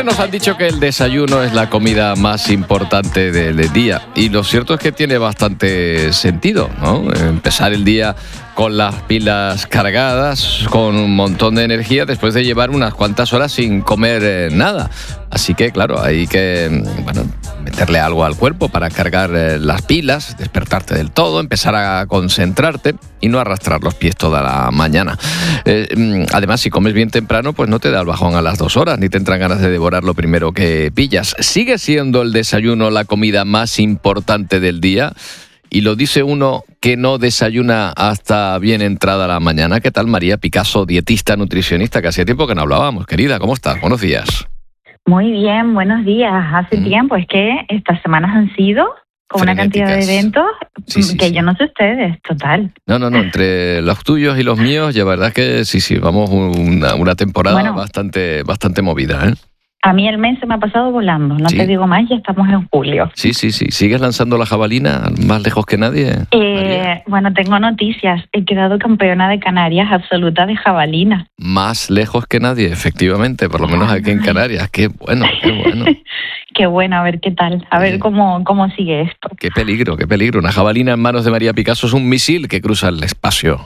Siempre nos han dicho que el desayuno es la comida más importante del día y lo cierto es que tiene bastante sentido, ¿no? Empezar el día con las pilas cargadas, con un montón de energía después de llevar unas cuantas horas sin comer nada. Así que, claro, hay que meterle algo al cuerpo para cargar las pilas, despertarte del todo, empezar a concentrarte y no arrastrar los pies toda la mañana. Además, si comes bien temprano, pues no te da el bajón a las 2 horas, ni te entran ganas de devorar lo primero que pillas. ¿Sigue siendo el desayuno la comida más importante del día? Y lo dice uno que no desayuna hasta bien entrada la mañana. ¿Qué tal, María Picasso, dietista, nutricionista? Que hacía tiempo que no hablábamos. Querida, ¿cómo estás? Buenos días. Muy bien, buenos días. Hace tiempo, es que estas semanas han sido con una cantidad de eventos que yo no sé ustedes, total. No, entre los tuyos y los míos, ya verdad que sí, vamos una temporada bastante movida, ¿eh? A mí el mes se me ha pasado volando, no te digo más, ya estamos en julio. Sí. ¿Sigues lanzando la jabalina más lejos que nadie? Bueno, tengo noticias. He quedado campeona de Canarias absoluta de jabalina. Más lejos que nadie, efectivamente, por lo menos aquí en Canarias. Qué bueno. Qué bueno, a ver qué tal, a ver cómo sigue esto. Qué peligro. Una jabalina en manos de María Picasso es un misil que cruza el espacio.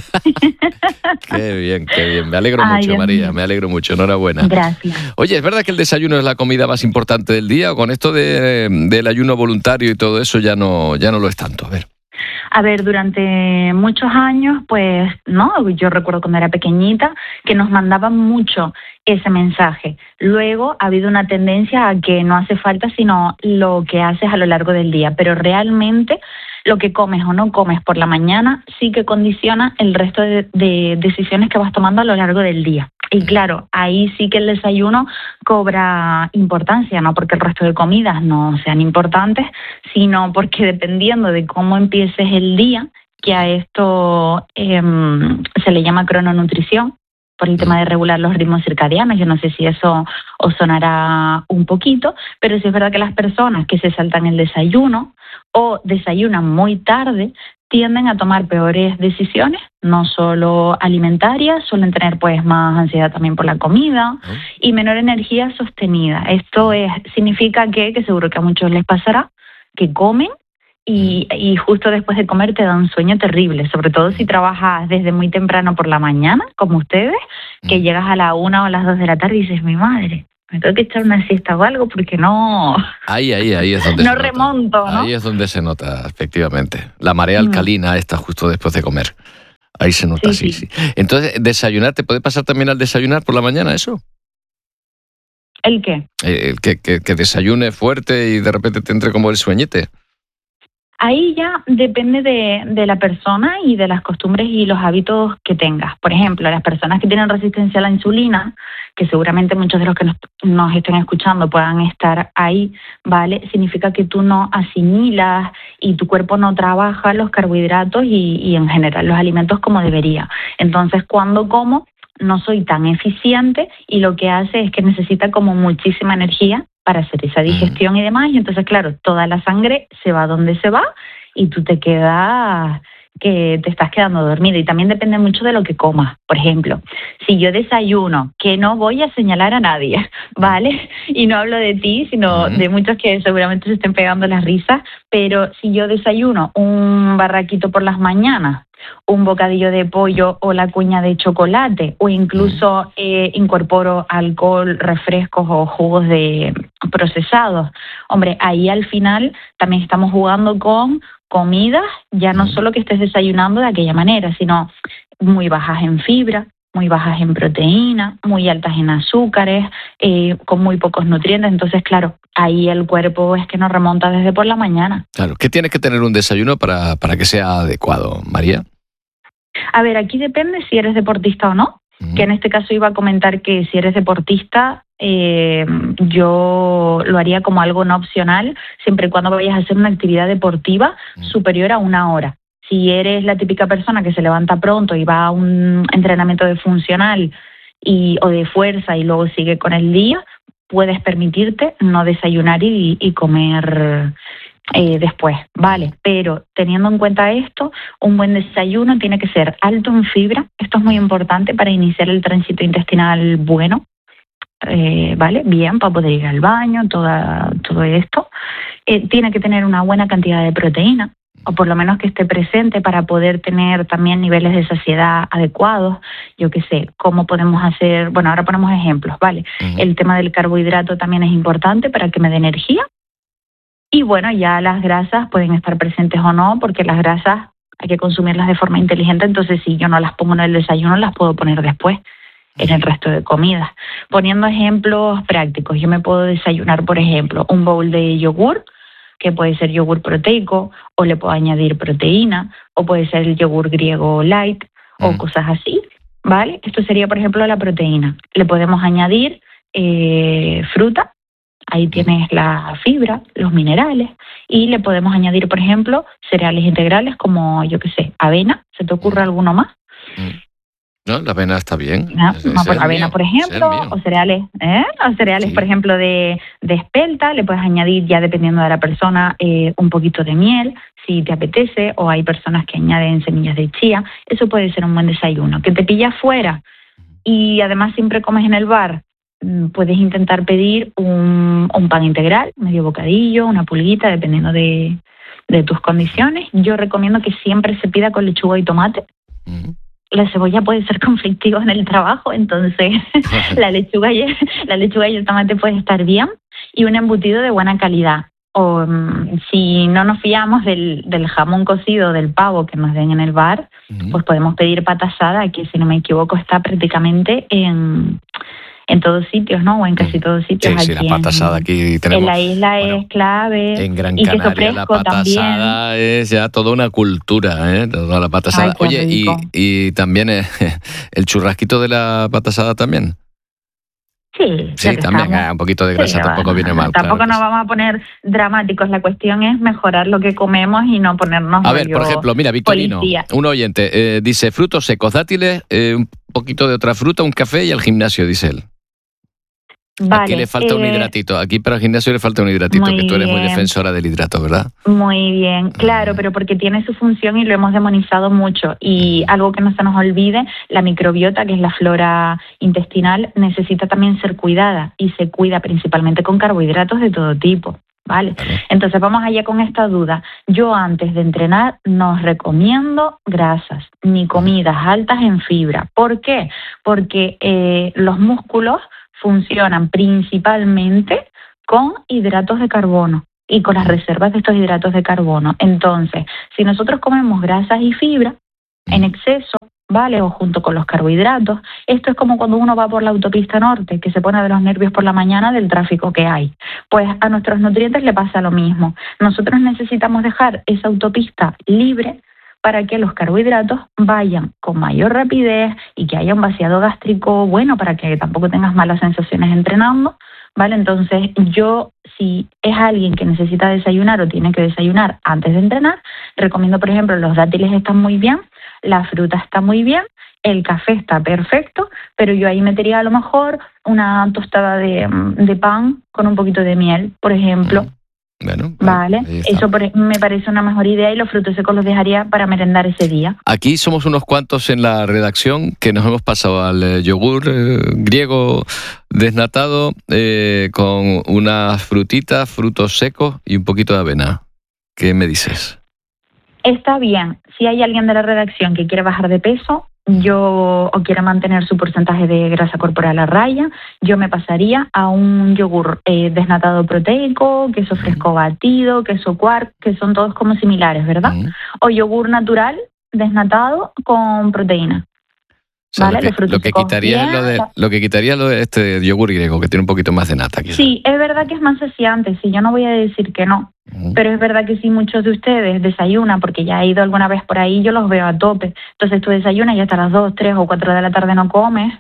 Qué bien. Me alegro mucho, María, me alegro mucho. Enhorabuena. Gracias. Oye, ¿es verdad que el desayuno es la comida más importante del día? ¿O con esto del ayuno voluntario y todo eso ya no lo es tanto? A ver, durante muchos años, pues, no, yo recuerdo cuando era pequeñita que nos mandaban mucho ese mensaje. Luego ha habido una tendencia a que no hace falta sino lo que haces a lo largo del día, pero realmente lo que comes o no comes por la mañana sí que condiciona el resto de decisiones que vas tomando a lo largo del día. Y claro, ahí sí que el desayuno cobra importancia, no porque el resto de comidas no sean importantes, sino porque dependiendo de cómo empieces el día, que a esto se le llama crononutrición, por el tema de regular los ritmos circadianos. Yo no sé si eso os sonará un poquito, pero sí es verdad que las personas que se saltan el desayuno o desayunan muy tarde tienden a tomar peores decisiones, no solo alimentarias, suelen tener pues más ansiedad también por la comida y menor energía sostenida. Esto significa que seguro que a muchos les pasará, que comen y justo después de comer te da un sueño terrible, sobre todo si trabajas desde muy temprano por la mañana, como ustedes, que llegas a la 1 o a las 2 de la tarde y dices, mi madre, me tengo que echar una siesta o algo porque no... Ahí es donde no remonto, ¿no? Ahí es donde se nota, efectivamente. La marea alcalina está justo después de comer. Ahí se nota, sí. Entonces, desayunar, ¿te puede pasar también al desayunar por la mañana eso? ¿El qué? Que desayune fuerte y de repente te entre como el sueñete. Ahí ya depende de la persona y de las costumbres y los hábitos que tengas. Por ejemplo, las personas que tienen resistencia a la insulina, que seguramente muchos de los que nos estén escuchando puedan estar ahí, ¿vale? Significa que tú no asimilas y tu cuerpo no trabaja los carbohidratos y en general los alimentos como debería. Entonces, cuando como, no soy tan eficiente y lo que hace es que necesita como muchísima energía para hacer esa digestión y demás, y entonces, claro, toda la sangre se va donde se va y tú te quedas que te estás quedando dormido. Y también depende mucho de lo que comas. Por ejemplo, si yo desayuno, que no voy a señalar a nadie, ¿vale? Y no hablo de ti, sino de muchos que seguramente se estén pegando las risas, pero si yo desayuno un barraquito por las mañanas, un bocadillo de pollo o la cuña de chocolate, o incluso incorporo alcohol, refrescos o jugos procesados, hombre, ahí al final también estamos jugando con comidas, ya no solo que estés desayunando de aquella manera, sino muy bajas en fibra, muy bajas en proteína, muy altas en azúcares, con muy pocos nutrientes. Entonces, claro, ahí el cuerpo es que nos remonta desde por la mañana. Claro, ¿qué tiene que tener un desayuno para que sea adecuado, María? A ver, aquí depende si eres deportista o no, que en este caso iba a comentar que si eres deportista, yo lo haría como algo no opcional, siempre y cuando vayas a hacer una actividad deportiva superior a 1 hora. Si eres la típica persona que se levanta pronto y va a un entrenamiento de funcional o de fuerza y luego sigue con el día, puedes permitirte no desayunar y comer después, ¿vale? Pero teniendo en cuenta esto, un buen desayuno tiene que ser alto en fibra. Esto es muy importante para iniciar el tránsito intestinal bueno. ¿vale? Bien, para poder ir al baño, todo esto. Tiene que tener una buena cantidad de proteína, o por lo menos que esté presente para poder tener también niveles de saciedad adecuados. Yo qué sé, cómo podemos hacer, bueno, ahora ponemos ejemplos, ¿vale? El tema del carbohidrato también es importante para que me dé energía. Y bueno, ya las grasas pueden estar presentes o no, porque las grasas hay que consumirlas de forma inteligente, entonces si yo no las pongo en el desayuno, las puedo poner después en el resto de comidas. Poniendo ejemplos prácticos, yo me puedo desayunar, por ejemplo, un bowl de yogur, que puede ser yogur proteico, o le puedo añadir proteína, o puede ser el yogur griego light, o cosas así, ¿vale? Esto sería, por ejemplo, la proteína. Le podemos añadir fruta, ahí tienes la fibra, los minerales, y le podemos añadir, por ejemplo, cereales integrales como, yo qué sé, avena. ¿Se te ocurre alguno más? No, la avena está bien. Por avena, por ejemplo, o cereales, por ejemplo, de espelta. Le puedes añadir, ya dependiendo de la persona, un poquito de miel, si te apetece, o hay personas que añaden semillas de chía. Eso puede ser un buen desayuno. Que te pilla fuera y además siempre comes en el bar, puedes intentar pedir un pan integral, medio bocadillo, una pulguita, dependiendo de tus condiciones. Yo recomiendo que siempre se pida con lechuga y tomate. La cebolla puede ser conflictiva en el trabajo, entonces la lechuga y el tomate puede estar bien, y un embutido de buena calidad. O si no nos fiamos del jamón cocido, del pavo que nos den en el bar, pues podemos pedir pata asada, que si no me equivoco está prácticamente en todos sitios, ¿no? O en casi todos sitios. Sí, la pata asada aquí tenemos. En la isla es clave. En Gran Canaria queso fresco, la pata asada es ya toda una cultura, ¿eh? Toda la pata asada. Ay, oye, y también el churrasquito de la pata asada también. Sí, también un poquito de grasa tampoco viene mal. Tampoco claro nos vamos a poner dramáticos. La cuestión es mejorar lo que comemos y no ponernos a ver, por ejemplo, mira, Victorino, policía. Un oyente, dice frutos secos, dátiles, un poquito de otra fruta, un café y al gimnasio, dice él. Vale, aquí le falta un hidratito. Aquí para el gimnasio le falta un hidratito, que tú eres muy defensora del hidrato, ¿verdad? Muy bien, claro, pero porque tiene su función y lo hemos demonizado mucho. Y algo que no se nos olvide, la microbiota, que es la flora intestinal, necesita también ser cuidada, y se cuida principalmente con carbohidratos de todo tipo, ¿vale? Entonces vamos allá con esta duda. Yo antes de entrenar no recomiendo grasas ni comidas altas en fibra. ¿Por qué? Porque los músculos funcionan principalmente con hidratos de carbono y con las reservas de estos hidratos de carbono. Entonces, si nosotros comemos grasas y fibra en exceso, ¿vale? O junto con los carbohidratos, esto es como cuando uno va por la autopista norte, que se pone de los nervios por la mañana del tráfico que hay. Pues a nuestros nutrientes le pasa lo mismo. Nosotros necesitamos dejar esa autopista libre para que los carbohidratos vayan con mayor rapidez y que haya un vaciado gástrico bueno, para que tampoco tengas malas sensaciones entrenando, ¿vale? Entonces yo, si es alguien que necesita desayunar o tiene que desayunar antes de entrenar, recomiendo, por ejemplo, los dátiles están muy bien, la fruta está muy bien, el café está perfecto, pero yo ahí metería a lo mejor una tostada de pan con un poquito de miel, por ejemplo. Bueno, vale, eso me parece una mejor idea, y los frutos secos los dejaría para merendar ese día. Aquí somos unos cuantos en la redacción que nos hemos pasado al yogur griego desnatado con unas frutitas, frutos secos y un poquito de avena. ¿Qué me dices? Está bien. Si hay alguien de la redacción que quiere bajar de peso o quiere mantener su porcentaje de grasa corporal a raya, yo me pasaría a un yogur desnatado proteico, queso fresco batido, queso quark, que son todos como similares, ¿verdad? O yogur natural desnatado con proteína. O sea, ¿vale? lo que quitaría es lo de este yogur griego, que tiene un poquito más de nata. Quizá. Sí, es verdad que es más saciante, sí, yo no voy a decir que no. Pero es verdad que si muchos de ustedes desayunan, porque ya he ido alguna vez por ahí, yo los veo a tope. Entonces tú desayunas y hasta las 2, 3 o 4 de la tarde no comes.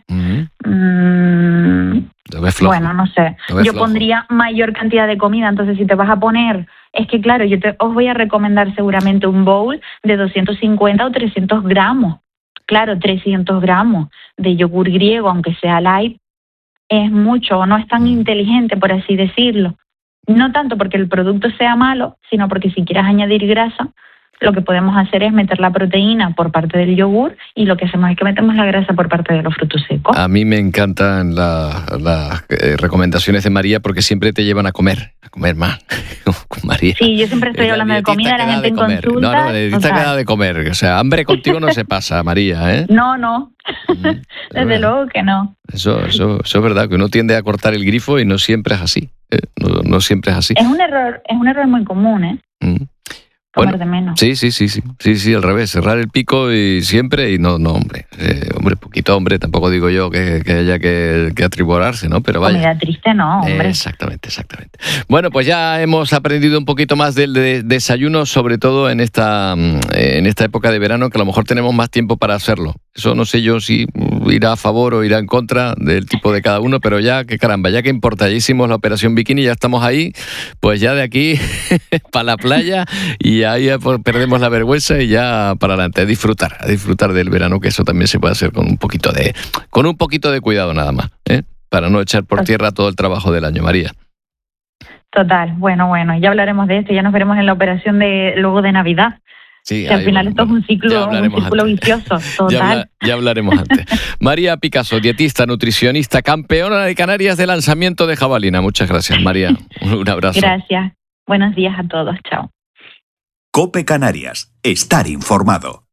Lo ves flojo. Bueno, no sé. Yo pondría mayor cantidad de comida. Entonces, si te vas a poner... Es que, claro, os voy a recomendar seguramente un bowl de 250 o 300 gramos. Claro, 300 gramos de yogur griego, aunque sea light, es mucho, o no es tan inteligente, por así decirlo. No tanto porque el producto sea malo, sino porque si quieres añadir grasa, lo que podemos hacer es meter la proteína por parte del yogur y lo que hacemos es que metemos la grasa por parte de los frutos secos. A mí me encantan las recomendaciones de María porque siempre te llevan a comer más. María. Sí, yo siempre estoy hablando de comida, la gente en consulta. No, dietista queda de comer. O sea, hambre contigo no se pasa, María, ¿eh? No. Desde luego que no. Eso es verdad, que uno tiende a cortar el grifo y no siempre es así. No siempre es así. Es un error muy común, ¿eh? Comer de menos. Sí, al revés, cerrar el pico y siempre, y no, hombre, poquito hombre, tampoco digo yo que haya que atribularse, ¿no? Pero vaya. Comida triste no, hombre. Exactamente. Bueno, pues ya hemos aprendido un poquito más del desayuno, sobre todo en esta época de verano, que a lo mejor tenemos más tiempo para hacerlo. Eso no sé yo si irá a favor o irá en contra del tipo de cada uno, pero ya que caramba, ya que importa, ya hicimos la operación bikini, ya estamos ahí, pues ya de aquí para la playa y ahí perdemos la vergüenza y ya para adelante, a disfrutar del verano, que eso también se puede hacer con un poquito de cuidado nada más, para no echar por tierra todo el trabajo del año, María. Total, bueno, ya hablaremos de esto, ya nos veremos en la operación luego de Navidad. Sí, que al final esto es un círculo vicioso, total. Ya hablaremos antes. María Picasso, dietista, nutricionista, campeona de Canarias de lanzamiento de jabalina. Muchas gracias, María. Un abrazo. Gracias. Buenos días a todos. Chao. COPE Canarias. Estar informado.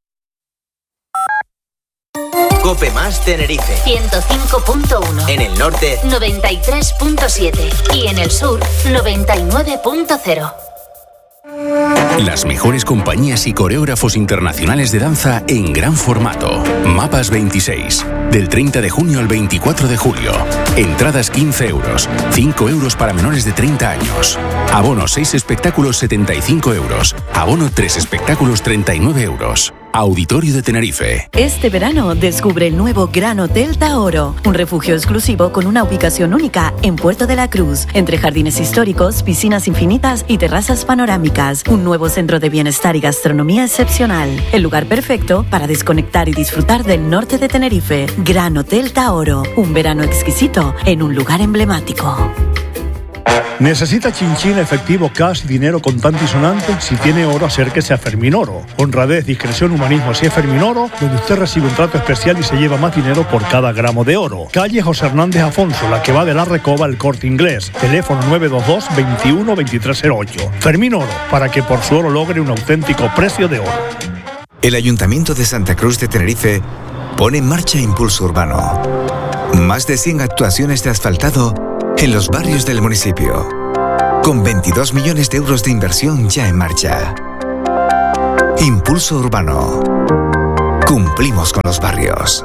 COPE más Tenerife 105.1, en el norte 93.7 y en el sur 99.0. Las mejores compañías y coreógrafos internacionales de danza en gran formato. Mapas 26. Del 30 de junio al 24 de julio. Entradas 15 euros. 5 euros para menores de 30 años. Abono 6 espectáculos 75 euros. Abono 3 espectáculos 39 euros. Auditorio de Tenerife. Este verano descubre el nuevo Gran Hotel Taoro, un refugio exclusivo con una ubicación única en Puerto de la Cruz, entre jardines históricos, piscinas infinitas y terrazas panorámicas. Un nuevo centro de bienestar y gastronomía excepcional. El lugar perfecto para desconectar y disfrutar del norte de Tenerife. Gran Hotel Taoro, un verano exquisito en un lugar emblemático. ¿Necesita chinchín, efectivo, cash, dinero contante y sonante? Si tiene oro, acérquese a Fermín Oro. Honradez, discreción, humanismo, así es Fermín Oro, donde usted recibe un trato especial y se lleva más dinero por cada gramo de oro. Calle José Hernández Afonso, la que va de la Recoba al Corte Inglés. Teléfono 922 21 2308. Fermín Oro, para que por su oro logre un auténtico precio de oro. El Ayuntamiento de Santa Cruz de Tenerife pone en marcha Impulso Urbano. Más de 100 actuaciones de asfaltado en los barrios del municipio, con 22 millones de euros de inversión ya en marcha. Impulso Urbano. Cumplimos con los barrios.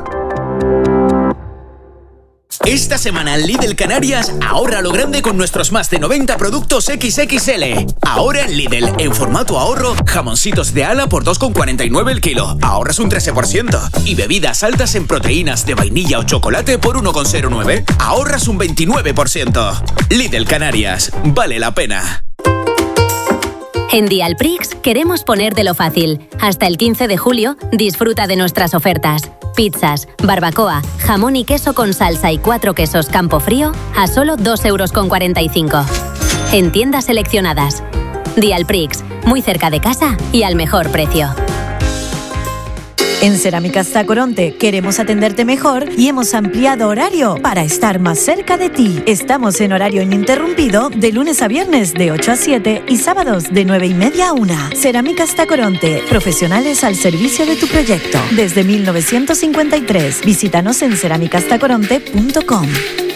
Esta semana en Lidl Canarias, ahorra lo grande con nuestros más de 90 productos XXL. Ahora en Lidl, en formato ahorro, jamoncitos de ala por 2,49 el kilo. Ahorras un 13%. Y bebidas altas en proteínas de vainilla o chocolate por 1,09. Ahorras un 29%. Lidl Canarias, vale la pena. En Dialprix queremos ponértelo fácil. Hasta el 15 de julio, disfruta de nuestras ofertas. Pizzas, barbacoa, jamón y queso con salsa y 4 quesos Campofrío a solo 2,45 €. En tiendas seleccionadas. Dialprix, muy cerca de casa y al mejor precio. En Cerámicas Tacoronte queremos atenderte mejor y hemos ampliado horario para estar más cerca de ti. Estamos en horario ininterrumpido de lunes a viernes de 8 a 7 y sábados de 9:30 a 1. Cerámicas Tacoronte, profesionales al servicio de tu proyecto. Desde 1953. Visítanos en cerámicastacoronte.com.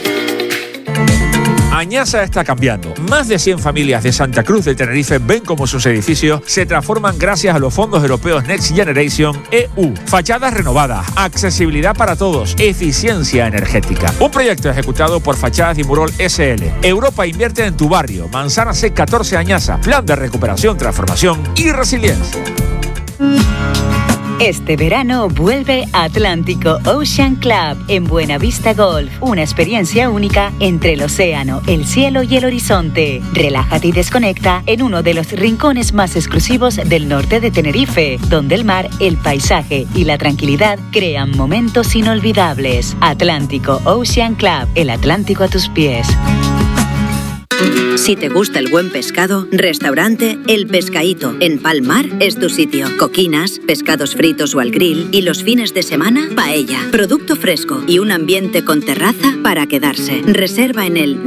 Añasa está cambiando. Más de 100 familias de Santa Cruz de Tenerife ven cómo sus edificios se transforman gracias a los fondos europeos Next Generation EU. Fachadas renovadas, accesibilidad para todos, eficiencia energética. Un proyecto ejecutado por Fachadas y Murol SL. Europa invierte en tu barrio. Manzana C14 Añasa. Plan de recuperación, transformación y resiliencia. Este verano vuelve Atlántico Ocean Club en Buenavista Golf. Una experiencia única entre el océano, el cielo y el horizonte. Relájate y desconecta en uno de los rincones más exclusivos del norte de Tenerife, donde el mar, el paisaje y la tranquilidad crean momentos inolvidables. Atlántico Ocean Club, el Atlántico a tus pies. Si te gusta el buen pescado, restaurante El Pescadito en Palmar es tu sitio. Coquinas, pescados fritos o al grill y los fines de semana, paella. Producto fresco y un ambiente con terraza para quedarse. Reserva en el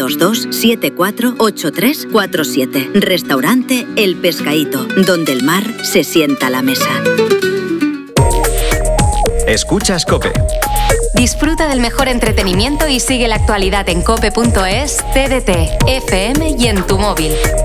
922-748347. Restaurante El Pescadito, donde el mar se sienta a la mesa. Escuchas COPE. Disfruta del mejor entretenimiento y sigue la actualidad en cope.es, TDT, FM y en tu móvil.